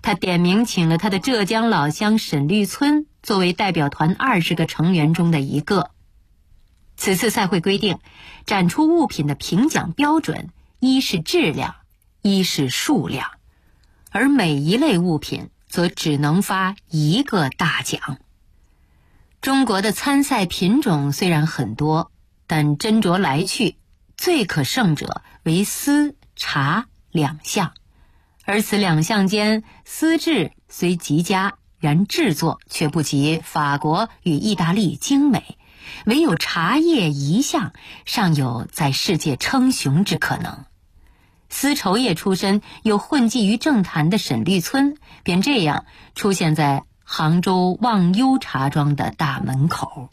他点名请了他的浙江老乡沈绿村作为代表团20个成员中的一个。此次赛会规定，展出物品的评奖标准一是质量，一是数量，而每一类物品则只能发1个大奖。中国的参赛品种虽然很多，但斟酌来去，最可胜者为丝、茶2项，而此2项间，丝质虽极佳，然制作却不及法国与意大利精美，唯有茶叶1项尚有在世界称雄之可能。丝绸业出身又混迹于政坛的沈绿村，便这样出现在杭州忘忧茶庄的大门口。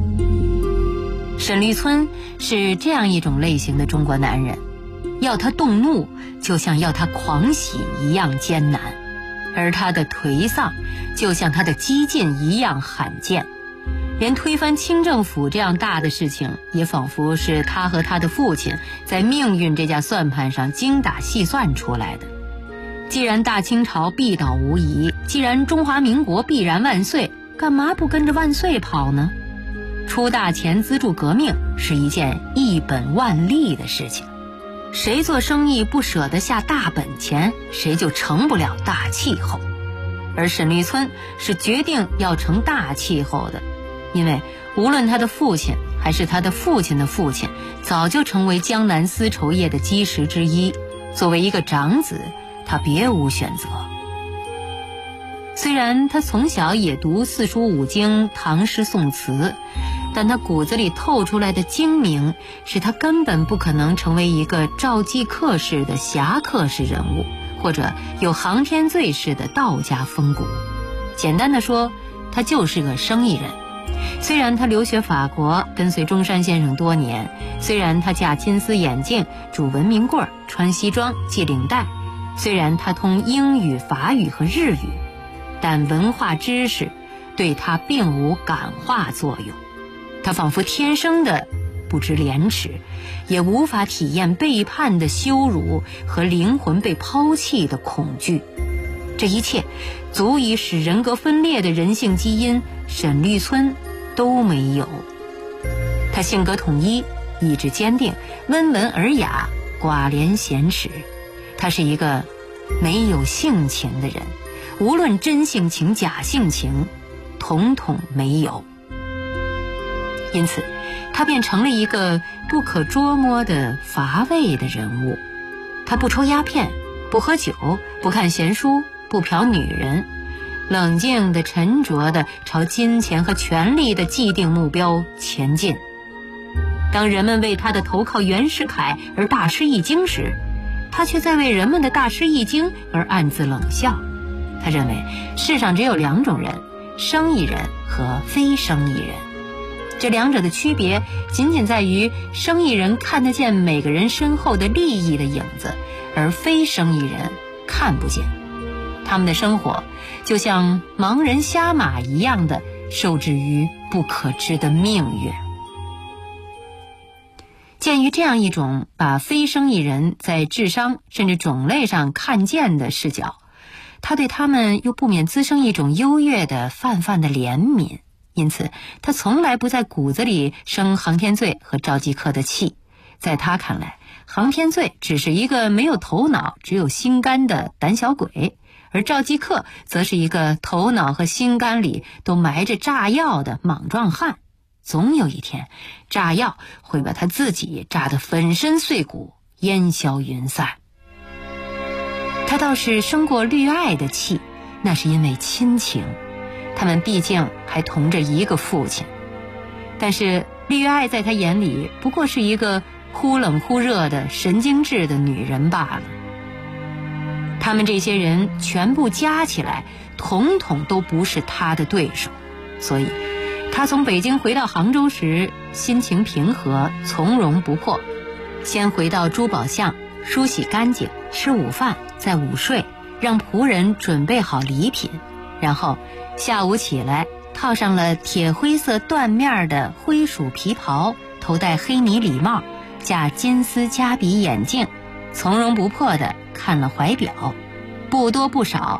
沈绿村是这样一种类型的中国男人，要他动怒就像要他狂喜一样艰难，而他的颓丧就像他的激进一样罕见。连推翻清政府这样大的事情，也仿佛是他和他的父亲在命运这家算盘上精打细算出来的。既然大清朝必倒无疑，既然中华民国必然万岁，干嘛不跟着万岁跑呢？出大钱资助革命是一件一本万利的事情，谁做生意不舍得下大本钱，谁就成不了大气候。而沈绿村是决定要成大气候的，因为无论他的父亲还是他的父亲的父亲，早就成为江南丝绸业的基石之一。作为一个长子，他别无选择。虽然他从小也读四书五经、唐诗宋词，但他骨子里透出来的精明，使他根本不可能成为一个赵继克式的侠客式人物，或者有航天罪式的道家风骨。简单的说，他就是个生意人。虽然他留学法国，跟随中山先生多年，虽然他架金丝眼镜、拄文明棍、穿西装、系领带，虽然他通英语、法语和日语，但文化知识对他并无感化作用。他仿佛天生的不知廉耻，也无法体验背叛的羞辱和灵魂被抛弃的恐惧。这一切足以使人格分裂的人性基因，沈绿村都没有。他性格统一，意志坚定，温文尔雅，寡廉鲜耻。他是一个没有性情的人，无论真性情假性情，统统没有。因此他便成了一个不可捉摸的乏味的人物。他不抽鸦片，不喝酒，不看闲书，不嫖女人，冷静地沉着地朝金钱和权力的既定目标前进。当人们为他的投靠袁世凯而大吃一惊时，他却在为人们的大吃一惊而暗自冷笑。他认为世上只有2种人，生意人和非生意人。这2者的区别仅仅在于，生意人看得见每个人身后的利益的影子，而非生意人看不见。他们的生活就像盲人瞎马一样的受制于不可知的命运。鉴于这样一种把非生意人在智商甚至种类上看见的视角，他对他们又不免滋生一种优越的泛泛的怜悯。因此他从来不在骨子里生航天罪和赵继克的气。在他看来，航天罪只是一个没有头脑只有心肝的胆小鬼，而赵继克则是一个头脑和心肝里都埋着炸药的莽撞汉。总有一天，炸药会把他自己炸得粉身碎骨，烟消云散。他倒是生过绿爱的气，那是因为亲情，他们毕竟还同着一个父亲。但是绿爱在他眼里不过是一个忽冷忽热的神经质的女人罢了。他们这些人全部加起来，统统都不是他的对手。所以他从北京回到杭州时，心情平和，从容不迫。先回到珠宝巷，梳洗干净，吃午饭，再午睡，让仆人准备好礼品，然后下午起来，套上了铁灰色缎面的灰鼠皮袍，头戴黑呢礼帽，架金丝夹鼻眼镜，从容不迫地看了怀表，不多不少